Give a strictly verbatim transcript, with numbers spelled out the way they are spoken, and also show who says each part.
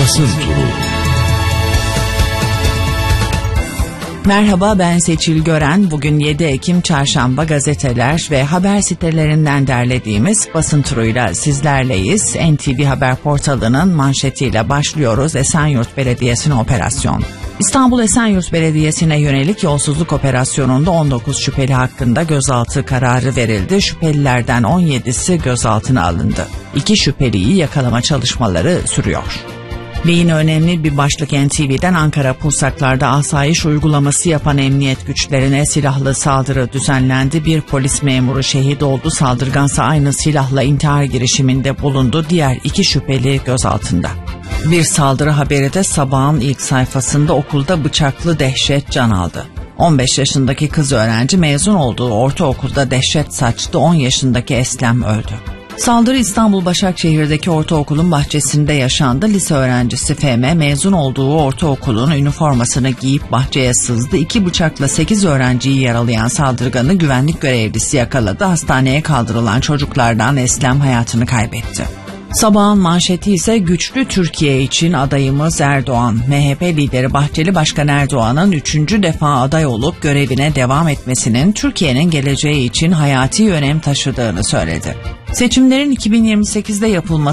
Speaker 1: Basın Turu.
Speaker 2: Merhaba, ben Seçil Gören. Bugün yedi Ekim Çarşamba, gazeteler ve haber sitelerinden derlediğimiz basın turuyla sizlerleyiz. N T V Haber portalının manşetiyle başlıyoruz. Esenyurt Belediyesi'ne operasyon. İstanbul Esenyurt Belediyesi'ne yönelik yolsuzluk operasyonunda on dokuz şüpheli hakkında gözaltı kararı verildi. Şüphelilerden on yedisi gözaltına alındı. İki şüpheliyi yakalama çalışmaları sürüyor. Ve yine önemli bir başlık N T V'den: Ankara Pursaklar'da asayiş uygulaması yapan emniyet güçlerine silahlı saldırı düzenlendi. Bir polis memuru şehit oldu. Saldırgansa aynı silahla intihar girişiminde bulundu. Diğer iki şüpheli gözaltında. Bir saldırı haberi de Sabah'ın ilk sayfasında: okulda bıçaklı dehşet can aldı. on beş yaşındaki kız öğrenci mezun olduğu ortaokulda dehşet saçtı. on yaşındaki Eslem öldü. Saldırı İstanbul Başakşehir'deki ortaokulun bahçesinde yaşandı. Lise öğrencisi F M mezun olduğu ortaokulun üniformasını giyip bahçeye sızdı. İki bıçakla sekiz öğrenciyi yaralayan saldırganı güvenlik görevlisi yakaladı. Hastaneye kaldırılan çocuklardan Eslem hayatını kaybetti. Sabahın manşeti ise güçlü Türkiye için adayımız Erdoğan. M H P lideri Bahçeli, Başkan Erdoğan'ın üçüncü defa aday olup görevine devam etmesinin Türkiye'nin geleceği için hayati önem taşıdığını söyledi. Seçimlerin iki bin yirmi sekizde yapılması